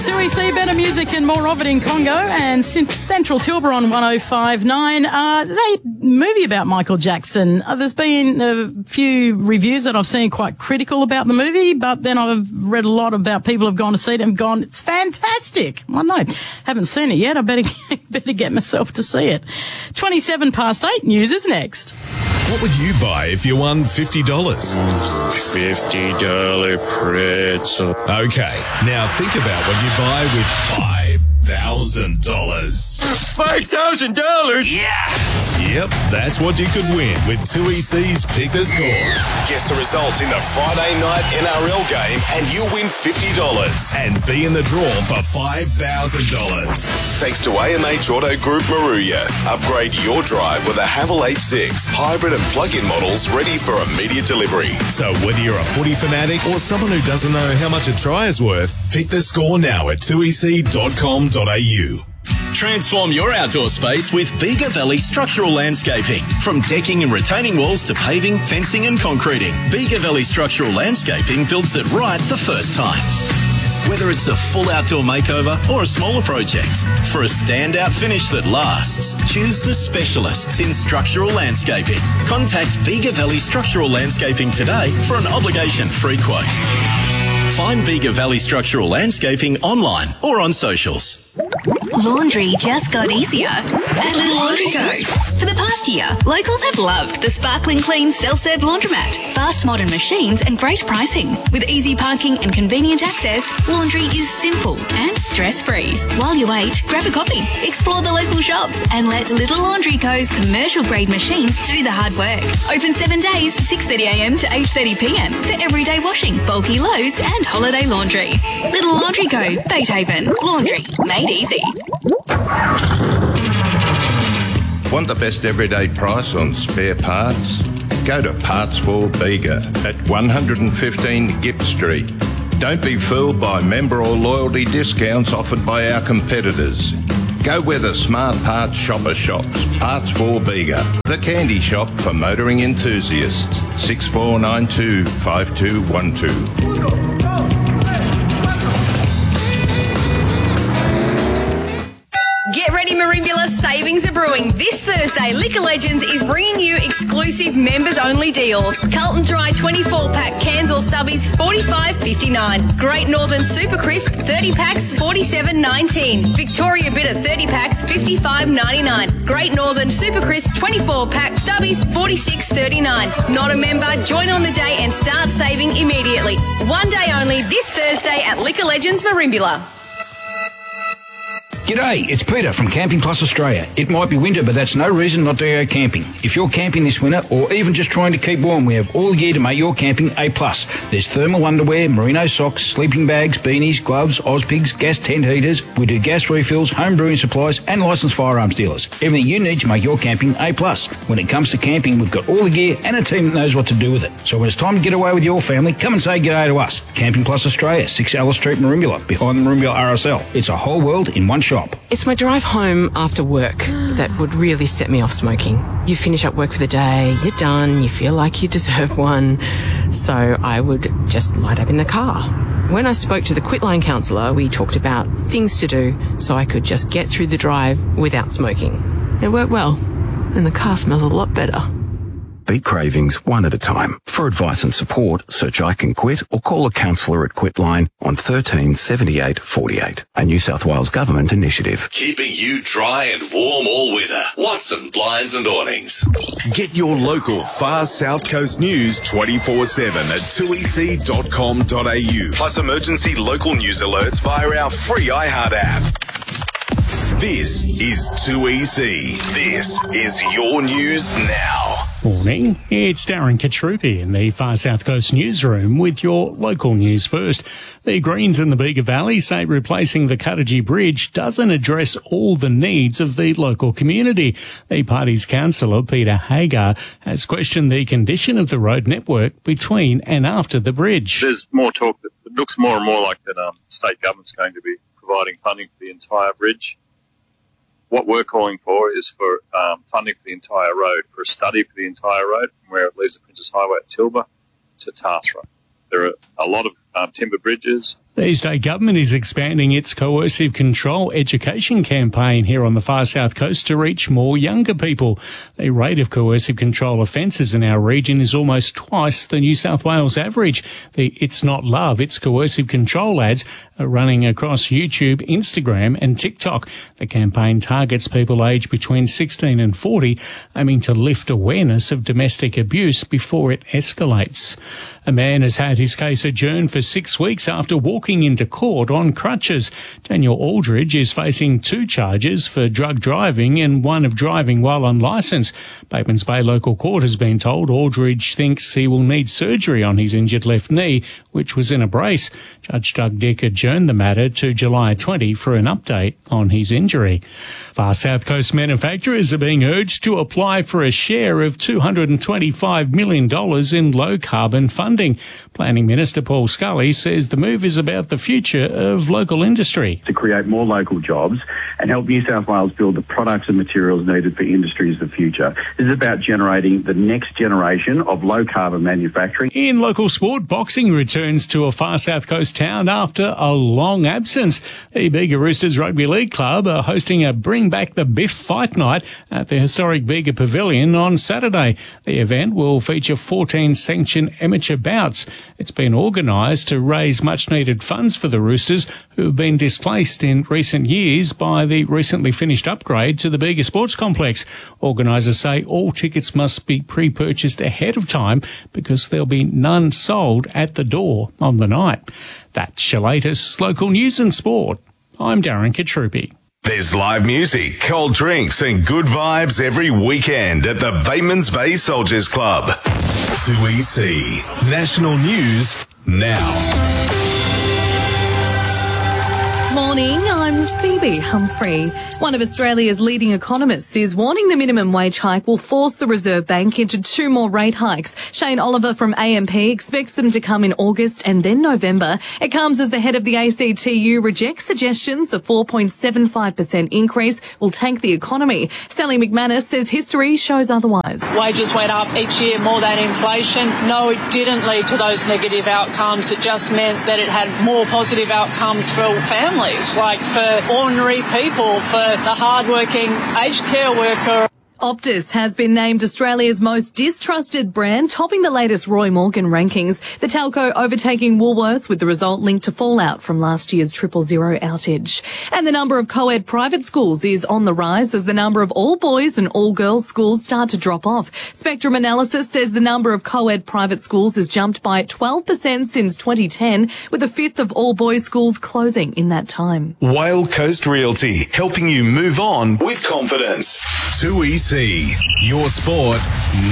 2EC, better music and more of it in Congo, and Central Tilbur on 105.9. Movie about Michael Jackson. There's been a few reviews that I've seen quite critical about the movie, but then I've read a lot about people who've gone to see it and gone, it's fantastic. I know, haven't seen it yet. I better get myself to see it. 8:27, news is next. What would you buy if you won $50? $50 pretzel. Okay, now think about what you buy with $5,000. $5,000? Yeah! Yep, that's what you could win with 2EC's Pick the Score. Guess the result in the Friday night NRL game and you win $50 and be in the draw for $5,000. Thanks to AMH Auto Group Maruya. Upgrade your drive with a Haval H6 hybrid and plug-in models ready for immediate delivery. So whether you're a footy fanatic or someone who doesn't know how much a try is worth, pick the score now at 2ec.com.au. Transform your outdoor space with Bega Valley Structural Landscaping. From decking and retaining walls to paving, fencing and concreting, Bega Valley Structural Landscaping builds it right the first time. Whether it's a full outdoor makeover or a smaller project, for a standout finish that lasts, choose the specialists in structural landscaping. Contact Bega Valley Structural Landscaping today for an obligation-free quote. Find Bega Valley Structural Landscaping online or on socials. Laundry just got easier at Little Laundry Co. For the past year, locals have loved the sparkling clean self-serve laundromat, fast modern machines and great pricing. With easy parking and convenient access, laundry is simple and stress-free. While you wait, grab a coffee, explore the local shops and let Little Laundry Co.'s commercial-grade machines do the hard work. Open 7 days, 6:30am to 8:30pm for everyday washing, bulky loads and holiday laundry. Little Laundry Co. Beethoven. Laundry made easy. Want the best everyday price on spare parts? Go to Parts for Bega at 115 Gipp Street. Don't be fooled by member or loyalty discounts offered by our competitors. Go where the smart parts shopper shops. Parts for Bega, the candy shop for motoring enthusiasts. 6492 5212. Get ready, Merimbula, savings are brewing. This Thursday, Liquor Legends is bringing you exclusive members-only deals. Carlton Dry 24-pack cans or stubbies, $45.59. Great Northern Super Crisp 30-packs, $47.19. Victoria Bitter 30-packs, $55.99. Great Northern Super Crisp 24-pack stubbies, $46.39. Not a member? Join on the day and start saving immediately. One day only this Thursday at Liquor Legends Merimbula. G'day, it's Peter from Camping Plus Australia. It might be winter, but that's no reason not to go camping. If you're camping this winter or even just trying to keep warm, we have all gear to make your camping A+. There's thermal underwear, merino socks, sleeping bags, beanies, gloves, Ozpigs, gas tent heaters. We do gas refills, home brewing supplies and licensed firearms dealers. Everything you need to make your camping A+. When it comes to camping, we've got all the gear and a team that knows what to do with it. So when it's time to get away with your family, come and say g'day to us. Camping Plus Australia, 6 Alice Street, Merimbula, behind the Merimbula RSL. It's a whole world in one shop. It's my drive home after work that would really set me off smoking. You finish up work for the day, you're done, you feel like you deserve one. So I would just light up in the car. When I spoke to the Quitline counsellor, we talked about things to do so I could just get through the drive without smoking. It worked well, and the car smells a lot better. Beat cravings one at a time. For advice and support, search I Can Quit or call a counsellor at Quitline on 13 78 48. A New South Wales Government initiative. Keeping you dry and warm all winter. Watson Blinds and Awnings. Get your local far South Coast news 24/7 at 2ec.com.au. Plus emergency local news alerts via our free iHeart app. This is 2EC. This is your news now. Morning, it's Darren Katrupi in the Far South Coast newsroom with your local news first. The Greens in the Bega Valley say replacing the Cuttagee Bridge doesn't address all the needs of the local community. The party's councillor, Peter Hagar, has questioned the condition of the road network between and after the bridge. There's more talk that it looks more and more like that the state government's going to be providing funding for the entire bridge. What we're calling for is for funding for the entire road, for a study for the entire road, from where it leaves the Princess Highway at Tilbur to Tathra. There are a lot of timber bridges The state government is expanding its coercive control education campaign here on the far south coast to reach more younger people. The rate of coercive control offences in our region is almost twice the New South Wales average. The It's Not Love, It's Coercive Control ads are running across YouTube, Instagram and TikTok. The campaign targets people aged between 16 and 40, aiming to lift awareness of domestic abuse before it escalates. A man has had his case adjourned for 6 weeks after walking into court on crutches. Daniel Aldridge is facing 2 charges for drug driving and 1 of driving while on licence. Batemans Bay Local Court has been told Aldridge thinks he will need surgery on his injured left knee, which was in a brace. Judge Doug Dick adjourned the matter to July 20 for an update on his injury. Far South Coast manufacturers are being urged to apply for a share of $225 million in low-carbon funding. Planning Minister Paul Scully says the move is about the future of local industry. To create more local jobs and help New South Wales build the products and materials needed for industries of the future. This is about generating the next generation of low-carbon manufacturing. In local sport, boxing returns to a far south coast town after a long absence. The Bega Roosters Rugby League Club are hosting a Bring Back the Biff fight night at the historic Bega Pavilion on Saturday. The event will feature 14 sanctioned amateur bouts. It's been organised to raise much-needed funds for the Roosters, who have been displaced in recent years by the recently finished upgrade to the Bega Sports Complex. Organisers say all tickets must be pre-purchased ahead of time because there'll be none sold at the door on the night. That's your latest local news and sport. I'm Darren Katrupi. There's live music, cold drinks and good vibes every weekend at the Batemans Bay Soldiers Club. 2EC National News now. Morning, I'm Phoebe Humphrey. One of Australia's leading economists is warning the minimum wage hike will force the Reserve Bank into 2 more rate hikes. Shane Oliver from AMP expects them to come in August and then November. It comes as the head of the ACTU rejects suggestions a 4.75% increase will tank the economy. Sally McManus says history shows otherwise. Wages went up each year more than inflation. No, it didn't lead to those negative outcomes. It just meant that it had more positive outcomes for families, like for ordinary people, for the hard-working aged care worker. Optus has been named Australia's most distrusted brand, topping the latest Roy Morgan rankings. The telco overtaking Woolworths, with the result linked to fallout from last year's 000 outage. And the number of co-ed private schools is on the rise as the number of all boys and all girls schools start to drop off. Spectrum Analysis says the number of co-ed private schools has jumped by 12% since 2010, with a fifth of all boys schools closing in that time. Whale Coast Realty, helping you move on with confidence. 2EC, your sport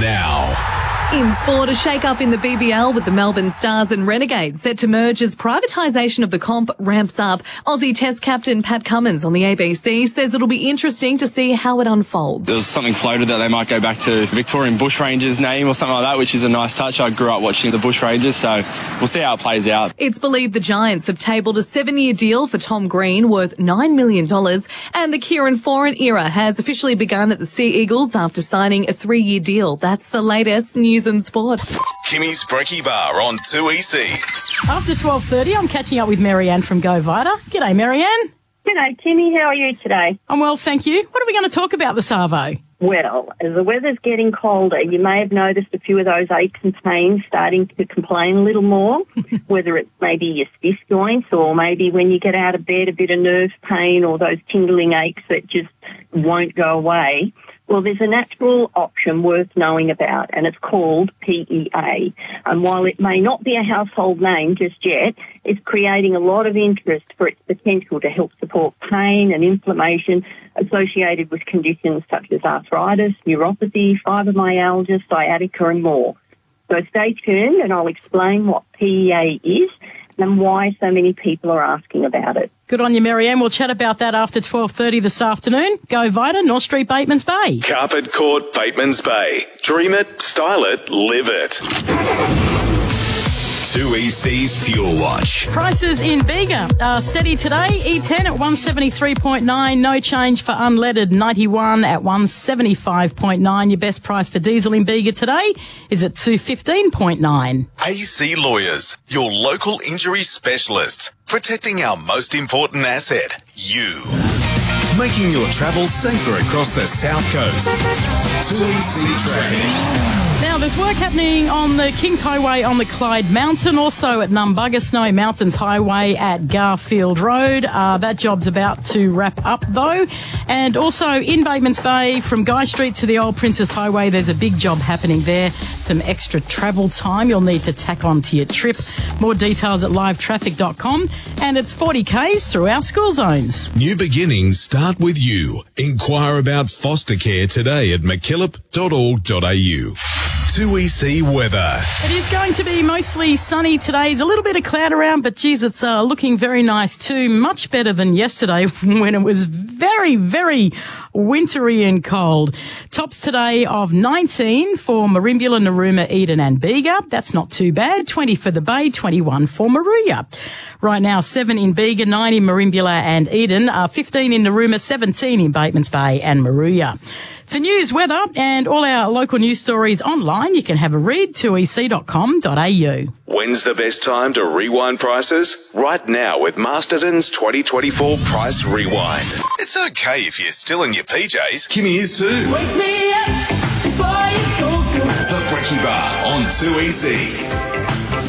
now. In sport, a shake-up in the BBL with the Melbourne Stars and Renegades set to merge as privatisation of the comp ramps up. Aussie Test captain Pat Cummins on the ABC says it'll be interesting to see how it unfolds. There was something floated that they might go back to Victorian Bushrangers name or something like that, which is a nice touch. I grew up watching the Bushrangers, so we'll see how it plays out. It's believed the Giants have tabled a 7-year deal for Tom Green worth $9 million, and the Kieran Foran era has officially begun at the Sea Eagles after signing a 3-year deal. That's the latest news and sport. Kimmy's Brekkie Bar on 2EC. After 12:30, I'm catching up with Marianne from Go Vita. G'day, Marianne. G'day, Kimmy. How are you today? I'm well, thank you. What are we going to talk about this arvo? Well, as the weather's getting colder, you may have noticed a few of those aches and pains starting to complain a little more, whether it's maybe your stiff joints or maybe when you get out of bed, a bit of nerve pain or those tingling aches that just won't go away. Well, there's a natural option worth knowing about, and it's called PEA. And while it may not be a household name just yet, it's creating a lot of interest for its potential to help support pain and inflammation associated with conditions such as arthritis, neuropathy, fibromyalgia, sciatica, and more. So stay tuned, and I'll explain what PEA is and why so many people are asking about it. Good on you, Marianne. We'll chat about that after 12:30 this afternoon. Go Vita, North Street, Batemans Bay. Carpet Court, Batemans Bay. Dream it, style it, live it. 2EC's Fuel Watch. Prices in Bega are steady today. E10 at 173.9. No change for unleaded. 91 at 175.9. Your best price for diesel in Bega today is at 215.9. AC Lawyers, your local injury specialists. protecting our most important asset, you. Making your travel safer across the South Coast. 2EC Traffic. Now, there's work happening on the Kings Highway on the Clyde Mountain, also at Numbuga Snowy Mountains Highway at Garfield Road. That job's about to wrap up, though. And also in Batemans Bay, from Guy Street to the Old Princess Highway, there's a big job happening there. Some extra travel time you'll need to tack on to your trip. More details at livetraffic.com. And it's 40 Ks through our school zones. New beginnings start with you. Inquire about foster care today at mckillop.org.au. 2EC weather. It is going to be mostly sunny today. There's a little bit of cloud around, but geez, it's looking very nice too. Much better than yesterday when it was very, very wintry and cold. Tops today of 19 for Merimbula, Narooma, Eden and Bega. That's not too bad. 20 for the Bay, 21 for Moruya. Right now, 7 in Bega, 9 in Merimbula and Eden, 15 in Narooma, 17 in Batemans Bay and Moruya. For news, weather and all our local news stories online, you can have a read, 2ec.com.au. When's the best time to rewind prices? Right now with Masterton's 2024 Price Rewind. It's okay if you're still in your PJs. Kimmy is too. Wake me up before you go. The Brekkie Bar on 2EC.